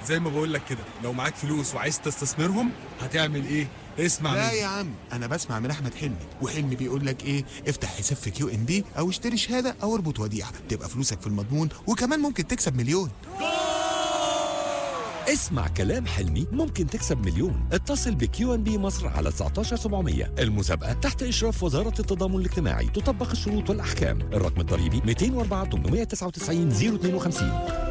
زي ما بقول لك كده، لو معاك فلوس وعايز تستثمرهم هتعمل ايه؟ اسمع لا مني. يا عم، انا بسمع من احمد حلمي، وحلمي بيقول لك ايه؟ افتح حساب في QNB او اشتري شهاده او اربط وديعه، تبقى فلوسك في المضمون وكمان ممكن تكسب مليون. اسمع كلام حلمي ممكن تكسب مليون. اتصل بQNB مصر على 19700. المسابقة تحت إشراف وزارة التضامن الاجتماعي، تطبق الشروط والأحكام. الرقم الضريبي 204 899 052.